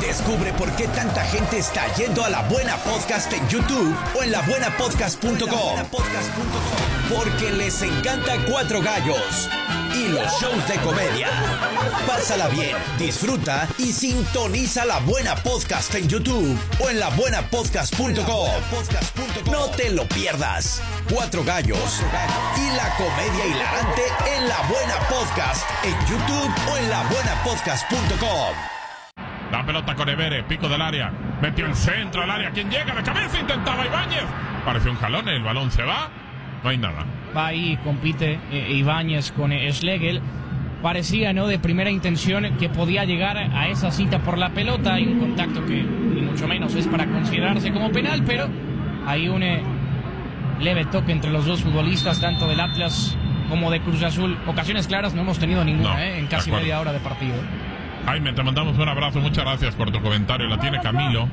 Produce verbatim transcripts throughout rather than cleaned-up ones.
Descubre por qué tanta gente está yendo a La Buena Podcast en YouTube o en la buena podcast punto com. Porque les encanta Cuatro Gallos y los shows de comedia. Pásala bien, disfruta y sintoniza La Buena Podcast en YouTube o en la buena podcast punto com. No te lo pierdas. Cuatro Gallos y la comedia hilarante en La Buena Podcast en YouTube o en la buena podcast punto com. La pelota con Evere, pico del área, metió el centro al área, quien llega de cabeza, intentaba Ibáñez, pareció un jalón, el balón se va, no hay nada. Va ahí, compite eh, Ibáñez con eh, Schlegel, parecía no de primera intención que podía llegar a esa cita por la pelota, hay un contacto que ni mucho menos es para considerarse como penal, pero hay un eh, leve toque entre los dos futbolistas, tanto del Atlas como de Cruz Azul. Ocasiones claras no hemos tenido ninguna no, eh, en casi media hora de partido. Jaime, te mandamos un abrazo, muchas gracias por tu comentario. La tiene Camilo.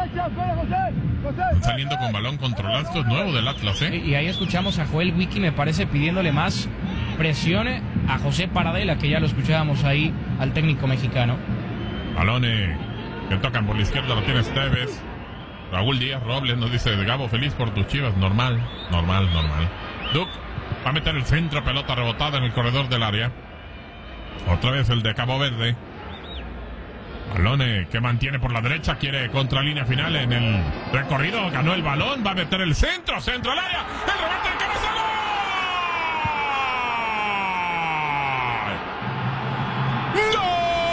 Están saliendo con balón controlado, esto es nuevo del Atlas, ¿eh? Y ahí escuchamos a Joel Wiki, me parece, pidiéndole más presión a José Paradela, que ya lo escuchábamos ahí al técnico mexicano. Balones que tocan por la izquierda, lo tiene Esteves. Raúl Díaz Robles nos dice, Gabo, feliz por tus Chivas. Normal, normal, normal. Duke va a meter el centro, pelota rebotada en el corredor del área. Otra vez el de Cabo Verde. Balone que mantiene por la derecha, quiere contralínea final en el recorrido, ganó el balón, va a meter el centro, centro al área, el remate de cabeza, ¡gol! ¡Gol!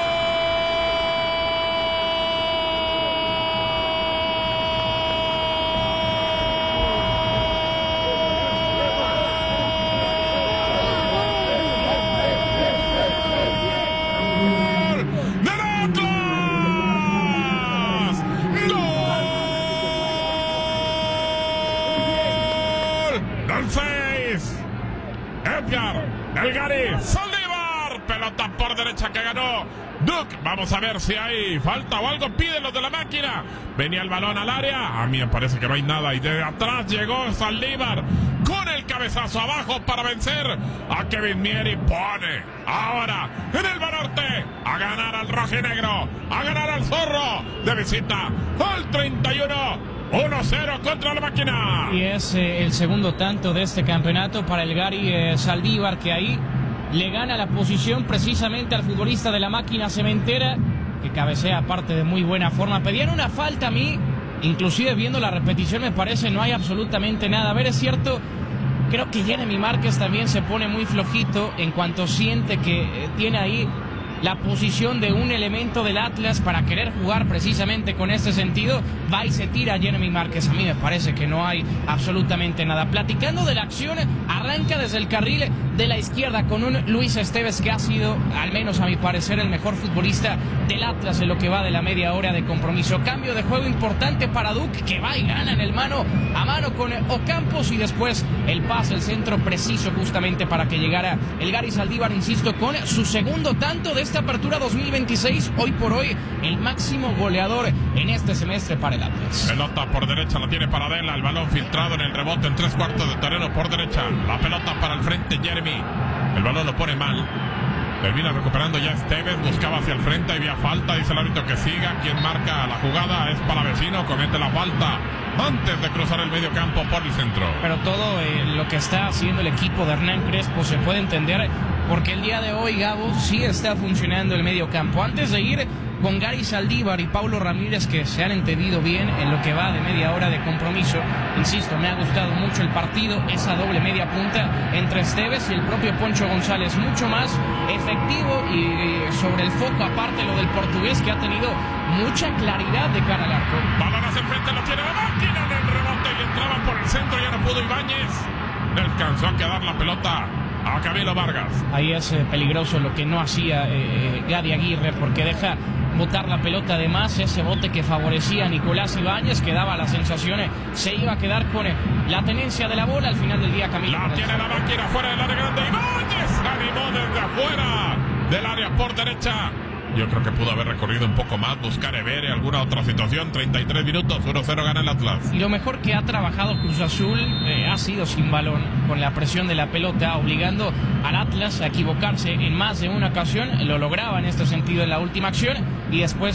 El Gary Saldívar, pelota por derecha que ganó Duke. Vamos a ver si hay falta o algo, piden los de la máquina. Venía el balón al área, a mí me parece que no hay nada, y de atrás llegó Saldívar con el cabezazo abajo para vencer a Kevin Mier y pone ahora en el Banorte a ganar al rojinegro, a ganar al zorro de visita al treinta y uno. uno cero contra la máquina. Y es eh, el segundo tanto de este campeonato para el Gary eh, Saldívar, que ahí le gana la posición precisamente al futbolista de la máquina cementera, que cabecea aparte de muy buena forma. Pedían una falta a mí, inclusive viendo la repetición me parece no hay absolutamente nada. A ver, es cierto, creo que Jeremy Márquez también se pone muy flojito en cuanto siente que eh, tiene ahí la posición de un elemento del Atlas para querer jugar precisamente con este sentido, va y se tira a Jeremy Márquez. A mí me parece que no hay absolutamente nada. Platicando de la acción, arranca desde el carril de la izquierda con un Luis Esteves que ha sido, al menos a mi parecer, el mejor futbolista del Atlas en lo que va de la media hora de compromiso. Cambio de juego importante para Duke, que va y gana en el mano a mano con Ocampos, y después el pase, el centro preciso justamente para que llegara el Gary Saldívar, insisto, con su segundo tanto de esta apertura dos mil veintiséis, hoy por hoy el máximo goleador en este semestre para el Atlas. Pelota por derecha, la tiene Paradela, el balón filtrado en el rebote en tres cuartos de terreno por derecha, la pelota para el frente Jeremy, el balón lo pone mal, termina recuperando ya Esteves, buscaba hacia el frente, había falta, dice el árbitro que siga, quien marca la jugada es Palavecino, comete la falta antes de cruzar el medio campo por el centro. Pero todo eh, lo que está haciendo el equipo de Hernán Crespo se puede entender, porque el día de hoy, Gabo, sí está funcionando el medio campo. Antes de ir con Gary Saldívar y Paulo Ramírez, que se han entendido bien en lo que va de media hora de compromiso, insisto, me ha gustado mucho el partido, esa doble media punta entre Esteves y el propio Poncho González, mucho más efectivo y, y sobre el foco, aparte lo del portugués, que ha tenido mucha claridad de cara al arco. Balón hacia el frente, lo tiene la máquina en el rebote y entraba por el centro, ya no pudo Ibáñez, le alcanzó a quedar la pelota a Camilo Vargas. Ahí es eh, peligroso lo que no hacía eh, Gary Aguirre, porque deja botar la pelota de más, ese bote que favorecía a Nicolás Ibáñez, que daba la sensación eh, se iba a quedar con eh, la tenencia de la bola. Al final del día Camilo la tiene la máquina fuera del área grande, Ibáñez animó desde afuera del área por derecha. Yo creo que pudo haber recorrido un poco más, buscar Evere, alguna otra situación. Treinta y tres minutos, uno cero gana el Atlas. Y lo mejor que ha trabajado Cruz Azul eh, ha sido sin balón, con la presión de la pelota, obligando al Atlas a equivocarse en más de una ocasión. Lo lograba en este sentido en la última acción, y después